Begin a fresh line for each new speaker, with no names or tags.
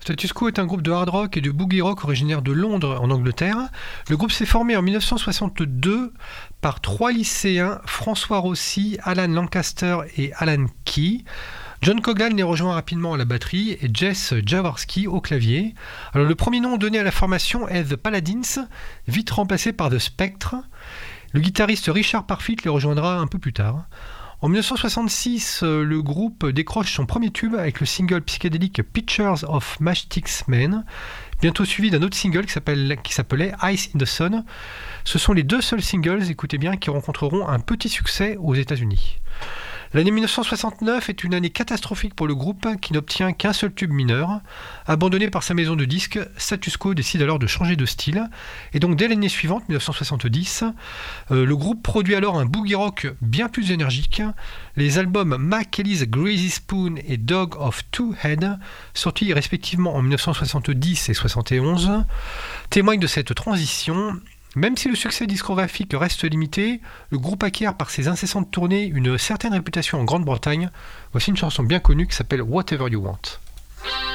Status Quo est un groupe de hard rock et de boogie rock originaire de Londres, en Angleterre. Le groupe s'est formé en 1962 par 3 lycéens, François Rossi, Alan Lancaster et Alan Key. John Coglan les rejoint rapidement à la batterie et Jess Jaworski au clavier. Alors, le premier nom donné à la formation est The Paladins, vite remplacé par The Spectre. Le guitariste Richard Parfitt les rejoindra un peu plus tard. En 1966, le groupe décroche son premier tube avec le single psychédélique Pictures of Matchsticks Men, bientôt suivi d'un autre single qui s'appelait Ice in the Sun. Ce sont les 2 seuls singles, écoutez bien, qui rencontreront un petit succès aux États-Unis. L'année 1969 est une année catastrophique pour le groupe qui n'obtient qu'un seul tube mineur. Abandonné par sa maison de disques, Status Quo décide alors de changer de style. Et donc dès l'année suivante, 1970, le groupe produit alors un boogie rock bien plus énergique. Les albums Mac Kelly's Greasy Spoon et Dog of Two Heads, sortis respectivement en 1970 et 1971, témoignent de cette transition. Même si le succès discographique reste limité, le groupe acquiert par ses incessantes tournées une certaine réputation en Grande-Bretagne. Voici une chanson bien connue qui s'appelle Whatever You Want.